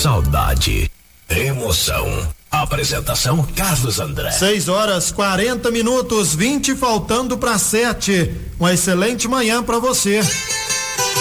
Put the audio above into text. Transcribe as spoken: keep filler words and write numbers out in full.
saudade, emoção. Apresentação Carlos André. seis horas quarenta minutos, vinte faltando para sete. Uma excelente manhã para você.